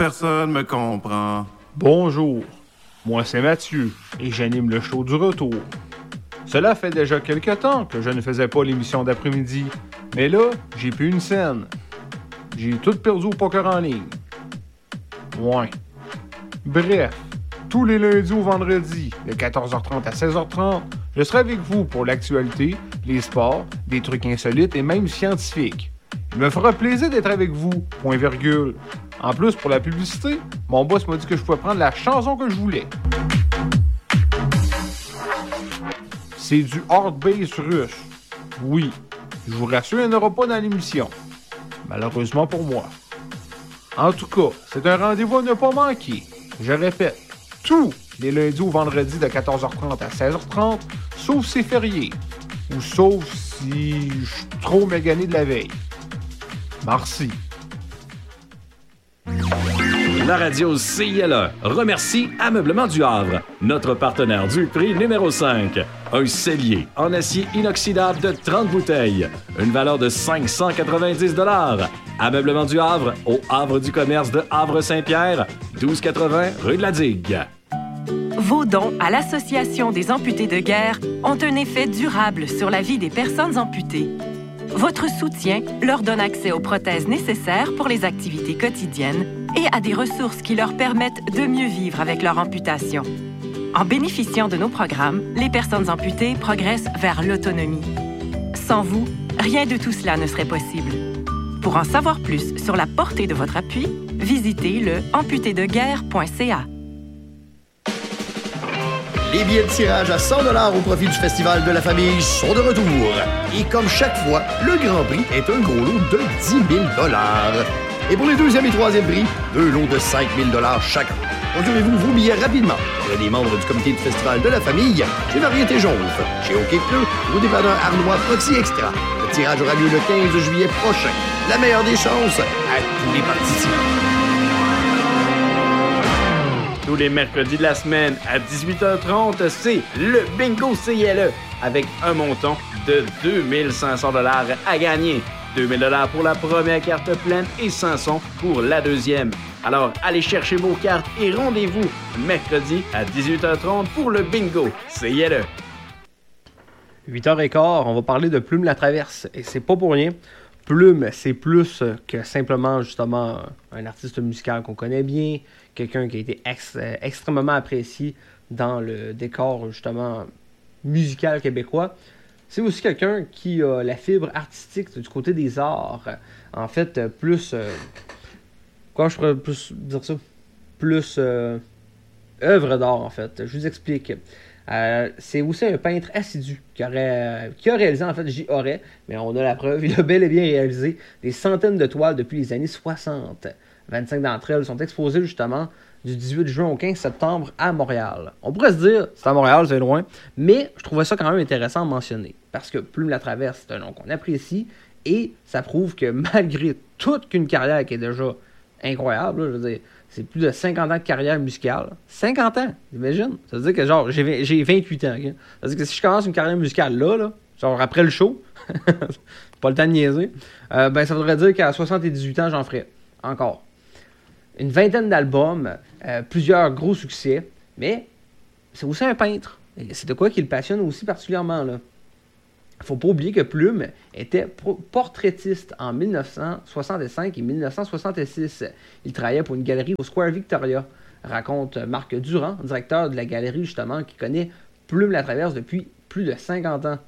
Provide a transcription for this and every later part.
Personne me comprend. Bonjour, moi c'est Mathieu et j'anime le show du retour. Cela fait déjà quelque temps que je ne faisais pas l'émission d'après-midi, mais là, j'ai plus une scène. J'ai tout perdu au poker en ligne. Ouais. Bref, tous les lundis au vendredi, de 14h30 à 16h30, je serai avec vous pour l'actualité, les sports, des trucs insolites et même scientifiques. Il me fera plaisir d'être avec vous, point virgule. En plus, pour la publicité, mon boss m'a dit que je pouvais prendre la chanson que je voulais. C'est du hard bass russe. Oui, je vous rassure, il n'y en aura pas dans l'émission. Malheureusement pour moi. En tout cas, c'est un rendez-vous à ne pas manquer. Je répète, tous les lundis au vendredi de 14h30 à 16h30, sauf si c'est férié. Ou sauf si je suis trop magané de la veille. Merci. La radio CILE remercie Ameublement du Havre, notre partenaire du prix numéro 5. Un cellier en acier inoxydable de 30 bouteilles. Une valeur de 590 $. Ameublement du Havre, au Havre du commerce de Havre-Saint-Pierre, 1280 rue de la Digue. Vos dons à l'Association des amputés de guerre ont un effet durable sur la vie des personnes amputées. Votre soutien leur donne accès aux prothèses nécessaires pour les activités quotidiennes et à des ressources qui leur permettent de mieux vivre avec leur amputation. En bénéficiant de nos programmes, les personnes amputées progressent vers l'autonomie. Sans vous, rien de tout cela ne serait possible. Pour en savoir plus sur la portée de votre appui, visitez le amputédeguerre.ca. Les billets de tirage à 100 $ au profit du Festival de la Famille sont de retour. Et comme chaque fois, le Grand Prix est un gros lot de 10 000 $. Et pour les deuxième et troisième prix, 2 lots de 5 000 $ chacun. Procurez-vous vos billets rapidement. Auprès des membres du comité du Festival de la Famille, chez Variété Jonve, chez OK Pneu, au dépanneur Arnois, Proxy Extra. Le tirage aura lieu le 15 juillet prochain. La meilleure des chances à tous les participants. Tous les mercredis de la semaine à 18h30, c'est le Bingo CILE avec un montant de 2500 $ à gagner. 2000 $ pour la première carte pleine et 500 pour la deuxième. Alors, allez chercher vos cartes et rendez-vous mercredi à 18h30 pour le Bingo CILE. 8h15, on va parler de Plume la Traverse. Et c'est pas pour rien. Plume, c'est plus que simplement, justement, un artiste musical qu'on connaît bien, quelqu'un qui a été extrêmement apprécié dans le décor, justement, musical québécois. C'est aussi quelqu'un qui a la fibre artistique du côté des arts. En fait, plus... comment je pourrais plus dire ça? Plus œuvre d'art, en fait. Je vous explique. C'est aussi un peintre assidu qui a réalisé, en fait, j'y aurais, mais on a la preuve, il a bel et bien réalisé des centaines de toiles depuis les années 60. 25 d'entre elles sont exposées justement du 18 juin au 15 septembre à Montréal. On pourrait se dire, c'est à Montréal, c'est loin, mais je trouvais ça quand même intéressant à mentionner, parce que Plume la Traverse, c'est un nom qu'on apprécie, et ça prouve que malgré toute qu'une carrière qui est déjà incroyable, là, je veux dire, c'est plus de 50 ans de carrière musicale. 50 ans, imagine. Ça veut dire que genre, j'ai 28 ans. Okay? Ça veut dire que si je commence une carrière musicale là, genre après le show, pas le temps de niaiser, ben ça voudrait dire qu'à 78 ans, j'en ferais encore. Une vingtaine d'albums, plusieurs gros succès, mais c'est aussi un peintre. Et c'est de quoi qui le passionne aussi particulièrement, là. Faut pas oublier que Plume était portraitiste en 1965 et 1966. Il travaillait pour une galerie au Square Victoria, raconte Marc Durand, directeur de la galerie justement, qui connaît Plume la Traverse depuis plus de 50 ans.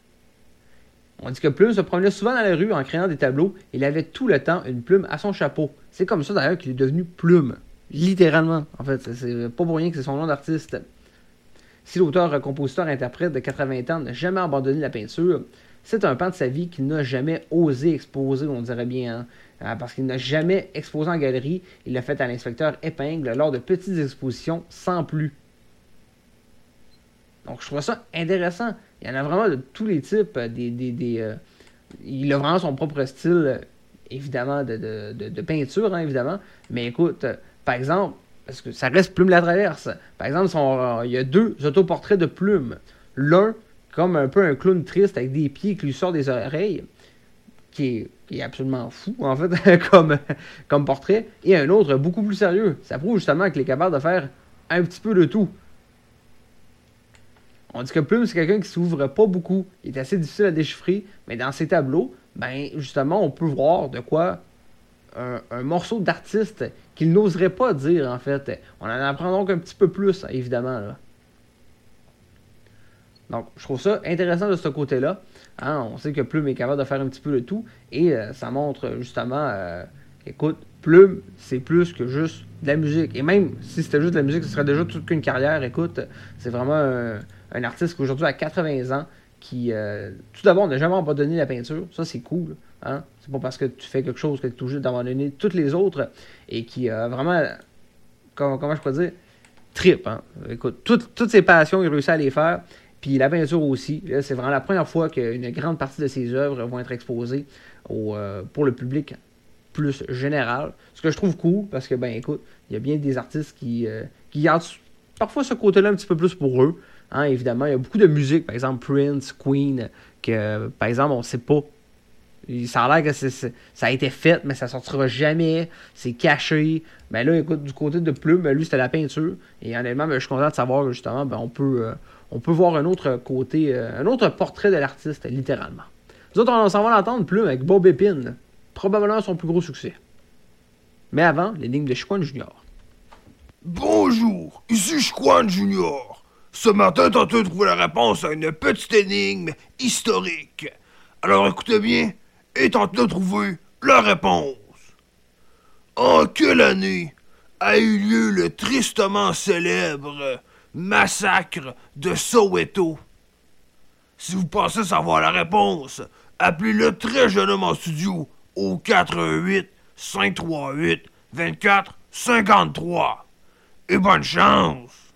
On dit que Plume se promenait souvent dans la rue en créant des tableaux. Il avait tout le temps une plume à son chapeau. C'est comme ça d'ailleurs qu'il est devenu Plume. Littéralement. En fait, c'est pas pour rien que c'est son nom d'artiste. Si l'auteur, compositeur, interprète de 80 ans n'a jamais abandonné la peinture, c'est un pan de sa vie qu'il n'a jamais osé exposer, on dirait bien, hein? Parce qu'il n'a jamais exposé en galerie. Il l'a fait à l'inspecteur Épingle lors de petites expositions sans plus. Donc je trouve ça intéressant. Il y en a vraiment de tous les types. Il a vraiment son propre style, évidemment, de peinture, hein, évidemment. Mais écoute, par exemple, parce que ça reste Plume la Traverse. Par exemple, il y a 2 autoportraits de Plume. L'un, comme un peu un clown triste avec des pieds qui lui sortent des oreilles. qui est absolument fou, en fait, comme portrait, et un autre beaucoup plus sérieux. Ça prouve justement qu'il est capable de faire un petit peu de tout. On dit que Plume, c'est quelqu'un qui s'ouvre pas beaucoup. Il est assez difficile à déchiffrer, mais dans ses tableaux, ben justement, on peut voir de quoi un morceau d'artiste qu'il n'oserait pas dire, en fait. On en apprend donc un petit peu plus, évidemment, là. Donc, je trouve ça intéressant de ce côté-là. Hein, on sait que Plume est capable de faire un petit peu de tout, et ça montre justement, écoute, Plume, c'est plus que juste de la musique. Et même si c'était juste de la musique, ce serait déjà toute qu'une carrière. Écoute, c'est vraiment un artiste qui aujourd'hui a 80 ans, qui, tout d'abord, n'a jamais abandonné la peinture. Ça, c'est cool. Hein? C'est pas parce que tu fais quelque chose que tu es obligé d'abandonner toutes les autres, et qui vraiment, comment je peux dire, trip. Hein? Écoute, toutes ses passions, il réussit à les faire. Puis la peinture aussi. Là, c'est vraiment la première fois qu'une grande partie de ses œuvres vont être exposées pour le public plus général. Ce que je trouve cool, parce que, ben écoute, il y a bien des artistes qui gardent parfois ce côté-là un petit peu plus pour eux. Hein, évidemment, il y a beaucoup de musique, par exemple Prince, Queen, que, par exemple, on ne sait pas. Ça a l'air que ça a été fait, mais ça ne sortira jamais. C'est caché. Ben là, écoute, du côté de Plume, ben, lui, c'était la peinture. Et honnêtement, ben, je suis content de savoir que, justement, ben, on peut voir un autre côté, un autre portrait de l'artiste, littéralement. Nous autres, on s'en va l'entendre Plume avec Bob Épine. Probablement son plus gros succès. Mais avant, l'énigme de Chicoine Junior. Bonjour, ici Chicoine Junior. Ce matin, tentez de trouver la réponse à une petite énigme historique. Alors écoutez bien et tentez de trouver la réponse. En quelle année a eu lieu le tristement célèbre massacre de Soweto? Si vous pensez savoir la réponse, appelez-le très jeunement en studio au 418-538-2453. Et bonne chance!